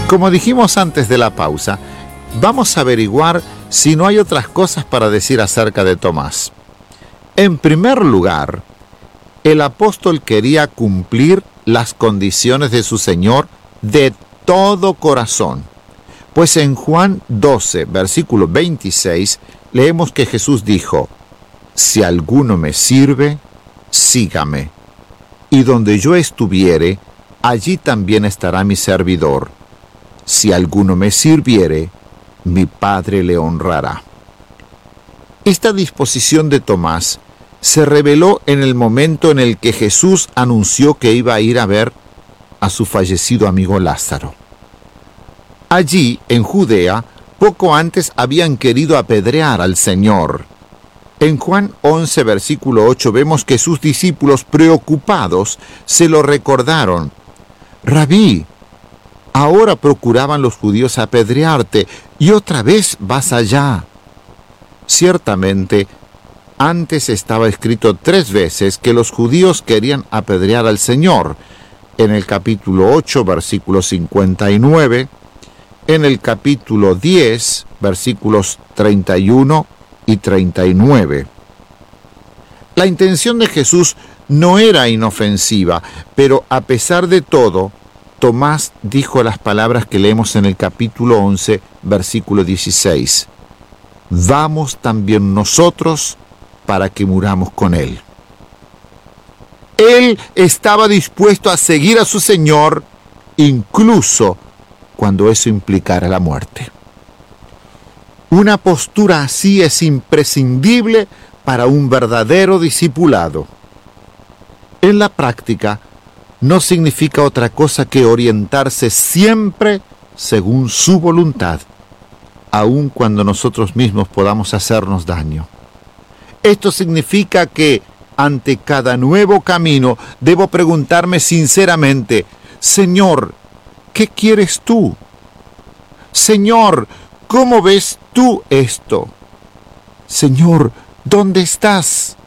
Como dijimos antes de la pausa, vamos a averiguar si no hay otras cosas para decir acerca de Tomás. En primer lugar, el apóstol quería cumplir las condiciones de su Señor de todo corazón. Pues en Juan 12, versículo 26, leemos que Jesús dijo: «Si alguno me sirve, sígame. Y donde yo estuviere, allí también estará mi servidor. Si alguno me sirviere, mi Padre le honrará». Esta disposición de Tomás se reveló en el momento en el que Jesús anunció que iba a ir a ver a su fallecido amigo Lázaro. Allí, en Judea, poco antes habían querido apedrear al Señor. En Juan 11, versículo 8, vemos que sus discípulos, preocupados, se lo recordaron: «Rabí, ahora procuraban los judíos apedrearte, y otra vez vas allá». Ciertamente, antes estaba escrito 3 veces que los judíos querían apedrear al Señor. En el capítulo 8, versículo 59, en el capítulo 10, versículos 31 y 39. La intención de Jesús no era inofensiva, pero a pesar de todo, Tomás dijo las palabras que leemos en el capítulo 11, versículo 16. «Vamos también nosotros para que muramos con él». Él estaba dispuesto a seguir a su Señor, incluso cuando eso implicara la muerte. Una postura así es imprescindible para un verdadero discipulado. En la práctica, no significa otra cosa que orientarse siempre según su voluntad, aun cuando nosotros mismos podamos hacernos daño. Esto significa que, ante cada nuevo camino, debo preguntarme sinceramente: «Señor, ¿qué quieres tú? Señor, ¿cómo ves tú esto? Señor, ¿dónde estás?